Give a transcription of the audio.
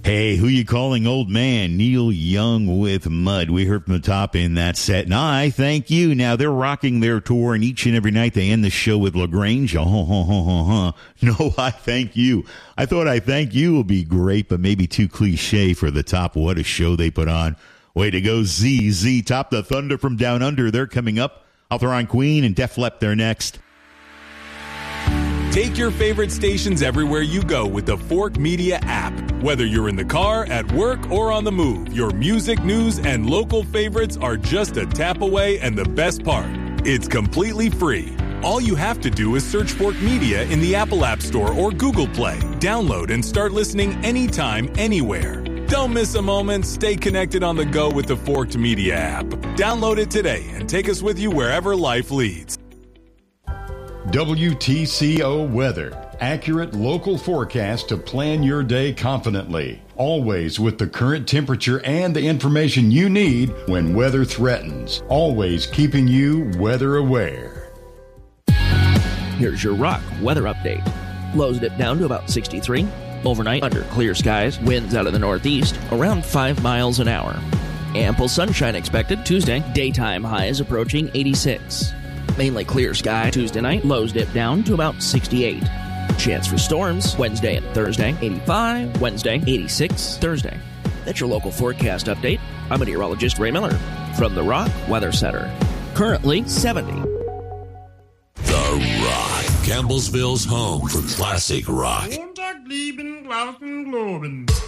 Hey, who you calling old man? Neil Young with Mud. We heard from the top in that set. And I thank you. Now, they're rocking their tour, and each and every night they end the show with LaGrange. No, I thank you. I thought I thank you will be great, but maybe too cliche for the top. What a show they put on. Way to go, ZZ. Top the Thunder from Down Under. They're coming up. Hawthorne Queen and Def Leppard, they're next. Take your favorite stations everywhere you go with the Fork Media app. Whether you're in the car, at work, or on the move, your music, news, and local favorites are just a tap away, and the best part, it's completely free. All you have to do is search Fork Media in the Apple App Store or Google Play. Download and start listening anytime, anywhere. Don't miss a moment. Stay connected on the go with the Forked Media app. Download it today and take us with you wherever life leads. WTCO Weather. Accurate local forecast to plan your day confidently. Always with the current temperature and the information you need when weather threatens. Always keeping you weather aware. Here's your Rock weather update. Lows dip down to about 63. Overnight, under clear skies, winds out of the northeast, around 5 miles an hour. Ample sunshine expected Tuesday. Daytime highs approaching 86. Mainly clear sky Tuesday night. Lows dip down to about 68. Chance for storms Wednesday and Thursday. 85. Wednesday, 86. Thursday. That's your local forecast update. I'm meteorologist Ray Miller from the Rock Weather Center. Currently 70. The Rock, Campbellsville's home for classic rock. Montag, lieben, Glauben, Globen.